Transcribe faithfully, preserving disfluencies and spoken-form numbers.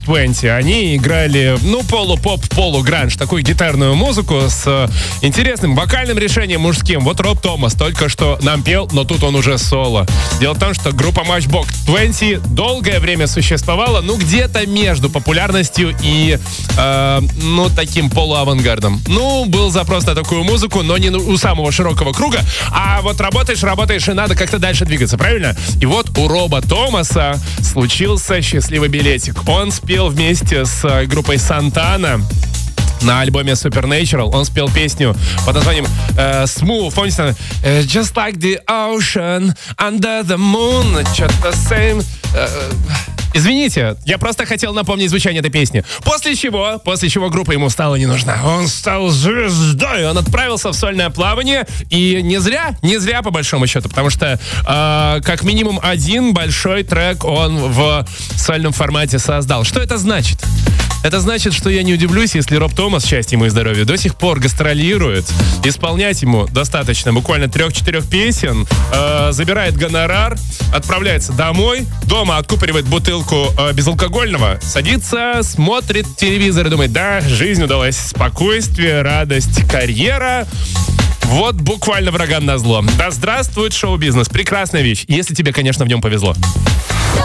двадцать. Они играли, ну, полу-поп, полу-гранж, такую гитарную музыку с интересным вокальным решением мужским. Вот Роб Томас только что нам пел, но тут он уже соло. Дело в том, что группа Matchbox двадцать долгое время существовала, ну, где-то между популярностью и, э, ну, таким полуавангардом. Ну, был запрос на такую музыку, но не у самого широкого круга. А вот работаешь, работаешь, и надо как-то дальше двигаться, правильно? И вот у Роба Томаса случился счастливый билетик. Он спел вместе с группой Сантана на альбоме Supernatural. Он спел песню под названием э, Smooth. Помните? Э, Just like the ocean under the moon. Что-то same. Э, Извините, я просто хотел напомнить звучание этой песни. После чего, после чего группа ему стала не нужна. Он стал звездой, он отправился в сольное плавание. И не зря, не зря по большому счету, потому что э, как минимум один большой трек он в сольном формате создал. Что это значит? Это значит, что я не удивлюсь, если Роб Томас, счастье ему и здоровье, до сих пор гастролирует. Исполнять ему достаточно буквально трех-четырех песен, э, забирает гонорар, отправляется домой, дома откупоривает бутылку э, безалкогольного, садится, смотрит телевизор и думает: да, жизнь удалась, спокойствие, радость, карьера. Вот буквально врагам назло. Да здравствует шоу-бизнес. Прекрасная вещь, если тебе, конечно, в нем повезло.